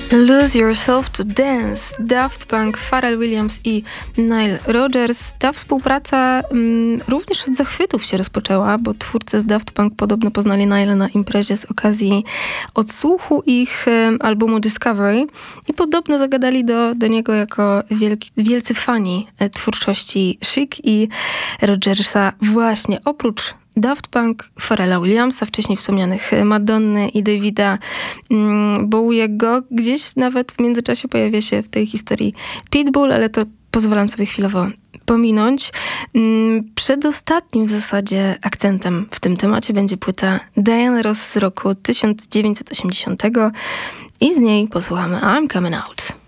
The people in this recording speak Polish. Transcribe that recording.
Lose Yourself to Dance, Daft Punk, Pharrell Williams i Nile Rodgers. Ta współpraca również od zachwytów się rozpoczęła, bo twórcy z Daft Punk podobno poznali Nile na imprezie z okazji odsłuchu ich albumu Discovery i podobno zagadali do niego jako wielcy fani twórczości Chic i Rodgersa. Właśnie oprócz Daft Punk, Pharrella Williamsa, wcześniej wspomnianych Madonny i Davida Bowiego. Gdzieś nawet w międzyczasie pojawia się w tej historii Pitbull, ale to pozwalam sobie chwilowo pominąć. Przedostatnim w zasadzie akcentem w tym temacie będzie płyta Diana Ross z roku 1980 i z niej posłuchamy I'm Coming Out.